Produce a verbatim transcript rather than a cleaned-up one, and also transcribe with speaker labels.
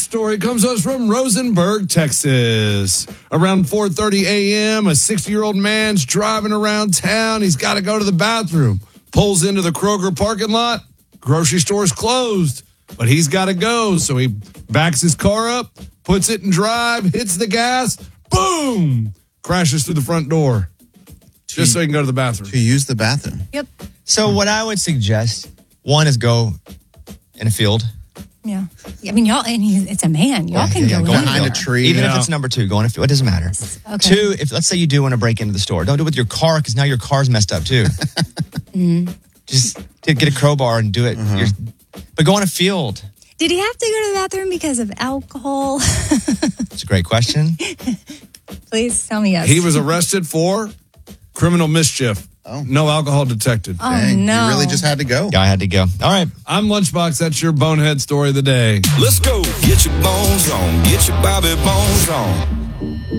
Speaker 1: story comes to us from Rosenberg, Texas. Around four thirty a.m., a sixty-year-old man's driving around town. He's got to go to the bathroom. Pulls into the Kroger parking lot. Grocery store's closed, but he's got to go. So he backs his car up, puts it in drive, hits the gas, boom, crashes through the front door. Just so he can go to the bathroom.
Speaker 2: To use the bathroom.
Speaker 3: Yep.
Speaker 4: So what I would suggest, one is go in a field.
Speaker 3: Yeah. I mean, y'all, and he, it's a man. Y'all
Speaker 4: Yeah,
Speaker 3: can
Speaker 4: yeah,
Speaker 3: go
Speaker 4: go
Speaker 3: in.
Speaker 2: behind a tree.
Speaker 4: Even
Speaker 1: Yeah.
Speaker 4: if it's number two, go in a field. It doesn't matter.
Speaker 3: Okay.
Speaker 4: Two, if let's say you do want to break into the store, don't do it with your car because now your car's messed up too.
Speaker 3: Mm-hmm.
Speaker 4: Just get get a crowbar and do it.
Speaker 2: Uh-huh.
Speaker 4: You're, but go in a field.
Speaker 3: Did he have to go to the bathroom because of alcohol?
Speaker 4: It's a great question.
Speaker 3: Please tell me yes.
Speaker 1: He was arrested for criminal mischief.
Speaker 2: Oh.
Speaker 1: No alcohol detected.
Speaker 3: Oh,
Speaker 2: Dang,
Speaker 3: no.
Speaker 2: You really just had to go.
Speaker 4: Guy had to go. All right.
Speaker 1: I'm Lunchbox. That's your bonehead story of the day.
Speaker 5: Let's go. Get your bones on. Get your Bobby Bones on.